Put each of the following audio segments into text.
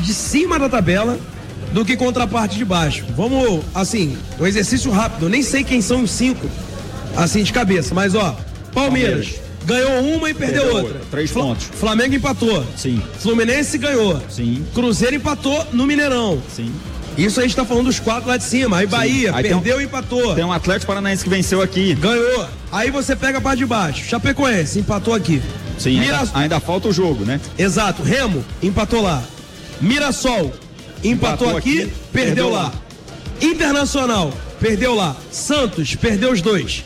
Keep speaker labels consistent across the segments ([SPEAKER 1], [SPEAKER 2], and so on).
[SPEAKER 1] de cima da tabela do que contra a parte de baixo. Vamos, assim, um exercício rápido. Eu nem sei quem são os 5, assim, de cabeça. Mas, ó, Palmeiras ganhou uma e perdeu outra.
[SPEAKER 2] 3 pontos.
[SPEAKER 1] Flamengo empatou.
[SPEAKER 2] Sim.
[SPEAKER 1] Fluminense ganhou.
[SPEAKER 2] Sim.
[SPEAKER 1] Cruzeiro empatou no Mineirão.
[SPEAKER 2] Sim.
[SPEAKER 1] Isso a gente tá falando dos 4 lá de cima. Aí Bahia
[SPEAKER 2] aí
[SPEAKER 1] perdeu e empatou.
[SPEAKER 2] Tem um Atlético Paranaense que venceu aqui.
[SPEAKER 1] Ganhou. Aí você pega a parte de baixo. Chapecoense empatou aqui.
[SPEAKER 2] Sim, ainda falta o jogo, né?
[SPEAKER 1] Exato. Remo empatou lá. Mirassol empatou aqui, perdeu lá. Internacional perdeu lá. Santos perdeu os 2.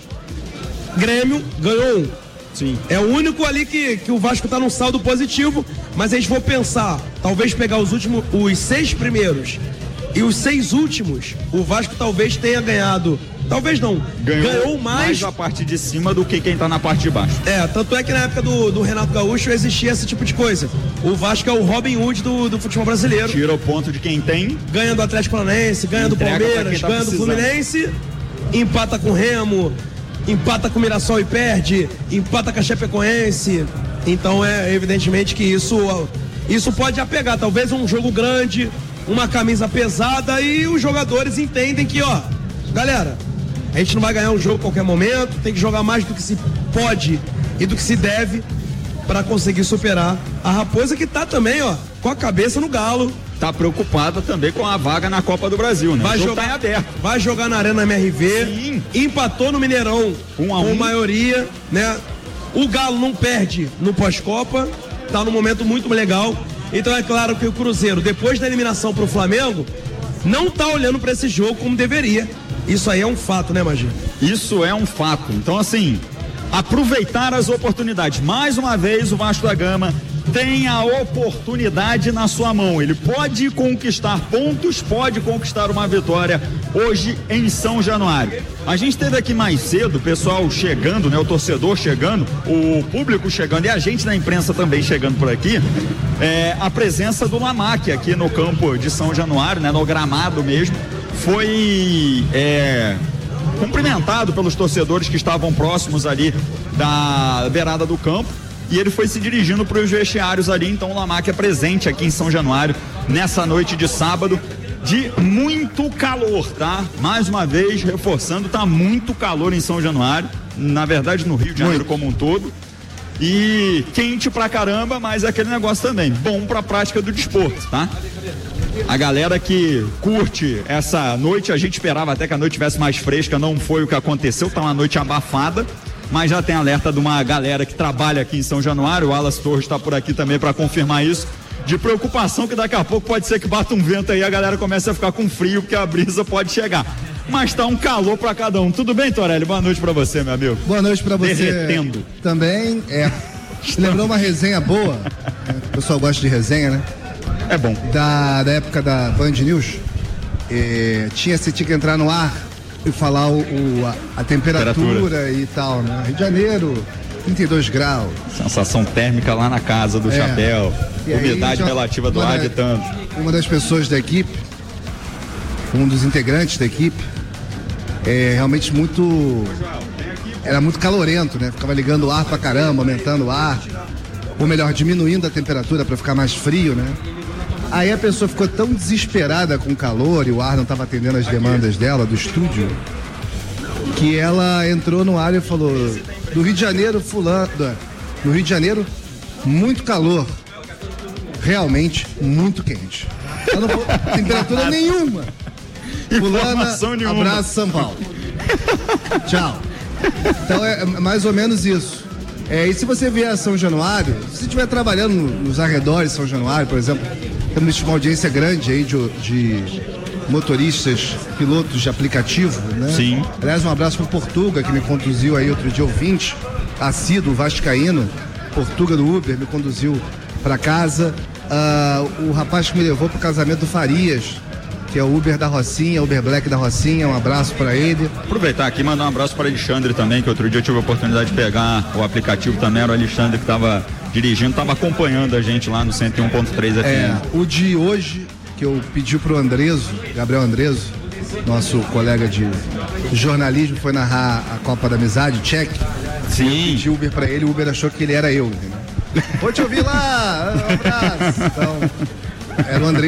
[SPEAKER 1] Grêmio ganhou 1.
[SPEAKER 2] Sim.
[SPEAKER 1] É o único ali que o Vasco tá num saldo positivo, mas a gente for pensar, talvez pegar os 6 primeiros e os 6 últimos, o Vasco talvez tenha ganhado. Talvez não. Ganhou mais
[SPEAKER 2] a parte de cima do que quem tá na parte de baixo.
[SPEAKER 1] Tanto é que na época do Renato Gaúcho existia esse tipo de coisa. O Vasco é o Robin Hood do futebol brasileiro.
[SPEAKER 2] Tira o ponto de quem tem.
[SPEAKER 1] Ganha do Atlético Paranaense, ganha do Palmeiras, ganha do Fluminense, empata com o Remo, empata com o Mirassol e perde, empata com a Chapecoense. Então é evidentemente que isso pode apegar. Talvez um jogo grande, uma camisa pesada, e os jogadores entendem que, ó, galera, a gente não vai ganhar um jogo a qualquer momento, tem que jogar mais do que se pode e do que se deve para conseguir superar a Raposa, que tá também, ó, com a cabeça no galo.
[SPEAKER 2] Tá preocupada também com a vaga na Copa do Brasil, né?
[SPEAKER 1] Vai jogar aberto. Vai jogar na Arena MRV.
[SPEAKER 2] Sim.
[SPEAKER 1] Empatou no Mineirão com maioria, né? O Galo não perde no pós-Copa, tá num momento muito legal. Então é claro que o Cruzeiro, depois da eliminação pro Flamengo, não tá olhando para esse jogo como deveria. Isso aí é um fato, né, Magê?
[SPEAKER 2] Isso é um fato. Então, assim, aproveitar as oportunidades. Mais uma vez, o Vasco da Gama tem a oportunidade na sua mão. Ele pode conquistar pontos, pode conquistar uma vitória hoje em São Januário. A gente teve aqui mais cedo o pessoal chegando, né? O torcedor chegando, o público chegando e a gente da imprensa também chegando por aqui. A presença do Lamac aqui no campo de São Januário, né? No gramado mesmo. Foi cumprimentado pelos torcedores que estavam próximos ali da beirada do campo. E ele foi se dirigindo para os vestiários ali. Então o Lamac é presente aqui em São Januário nessa noite de sábado de muito calor, tá? Mais uma vez reforçando, tá muito calor em São Januário, na verdade no Rio de Janeiro como um todo, e quente pra caramba, mas é aquele negócio também, bom pra prática do desporto, tá? A galera que curte essa noite, a gente esperava até que a noite tivesse mais fresca, não foi o que aconteceu, tá uma noite abafada, mas já tem alerta de uma galera que trabalha aqui em São Januário, o Wallace Torres está por aqui também para confirmar isso, de preocupação que daqui a pouco pode ser que bata um vento aí e a galera comece a ficar com frio, porque a brisa pode chegar. Mas tá um calor para cada um. Tudo bem, Torelli? Boa noite para você, meu amigo.
[SPEAKER 3] Boa noite para você.
[SPEAKER 2] Derretendo.
[SPEAKER 3] Também, lembrou uma resenha boa, o pessoal gosta de resenha, né?
[SPEAKER 2] É bom.
[SPEAKER 3] Da época da Band News, tinha que entrar no ar e falar a temperatura e tal, né? Rio de Janeiro, 32 graus.
[SPEAKER 2] Sensação térmica lá na casa do chapéu. Umidade relativa do ar de tanto.
[SPEAKER 3] Uma das pessoas da equipe, um dos integrantes da equipe, realmente era muito calorento, né? Ficava ligando o ar pra caramba, aumentando o ar, ou melhor, diminuindo a temperatura para ficar mais frio, né? Aí a pessoa ficou tão desesperada com o calor e o ar não estava atendendo as demandas dela, do estúdio, que ela entrou no ar e falou: do Rio de Janeiro, no Rio de Janeiro, muito calor, realmente muito quente. Ela não falou temperatura nenhuma. Fulana, abraço, São Paulo. Tchau. Então é mais ou menos isso. E se você vier a São Januário, se você estiver trabalhando nos arredores de São Januário, por exemplo, temos uma audiência grande aí de motoristas, pilotos de aplicativo, né?
[SPEAKER 2] Sim.
[SPEAKER 3] Aliás, um abraço pro Portuga, que me conduziu aí outro dia, ouvinte, assíduo, vascaíno. Portuga do Uber me conduziu para casa. O rapaz que me levou pro casamento do Farias, que é o Uber da Rocinha, Uber Black da Rocinha, um abraço para ele.
[SPEAKER 2] Aproveitar aqui e mandar um abraço para Alexandre também, que outro dia eu tive a oportunidade de pegar o aplicativo também, era o Alexandre que estava dirigindo, estava acompanhando a gente lá no 101.3 FM.
[SPEAKER 3] O de hoje, que eu pedi pro Gabriel Andreso, nosso colega de jornalismo, foi narrar a Copa da Amizade, Tchek.
[SPEAKER 2] Sim.
[SPEAKER 3] Eu pedi Uber para ele, o Uber achou que ele era eu, entendeu? Vou te ouvir lá, um abraço. Então, era o André.